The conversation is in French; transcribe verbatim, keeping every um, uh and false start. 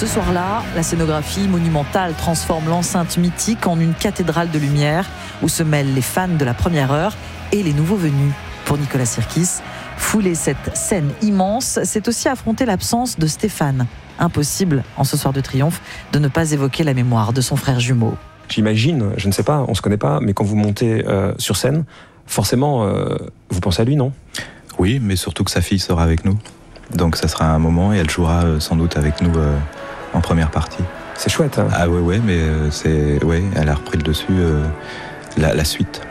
Ce soir-là, la scénographie monumentale transforme l'enceinte mythique en une cathédrale de lumière où se mêlent les fans de la première heure et les nouveaux venus. Pour Nicolas Sirkis, fouler cette scène immense, c'est aussi affronter l'absence de Stéphane. Impossible, en ce soir de triomphe, de ne pas évoquer la mémoire de son frère jumeau. J'imagine, je ne sais pas, on se connaît pas, mais quand vous montez euh, sur scène, forcément, euh, vous pensez à lui, non ? Oui, mais surtout que sa fille sera avec nous. Donc ça sera un moment et elle jouera euh, sans doute avec nous euh, en première partie. C'est chouette, hein ? Ah ouais, ouais, mais euh, c'est, ouais, elle a repris le dessus, euh, la, la suite.